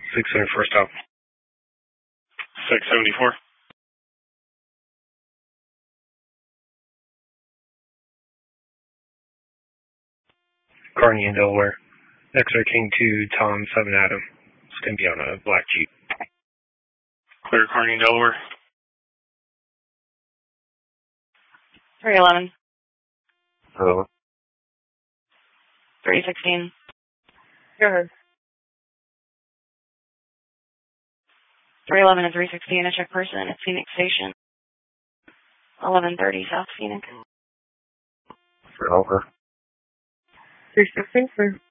674 stop. 674. Kearney in Delaware. XR King 2, Tom 7 Adam. It's going to be on a black Jeep. Clear Kearney in Delaware. 311. Hello. 316. You're heard. 311 and 316, a check person at Phoenix Station. 1130 South Phoenix. For over. 316, sir.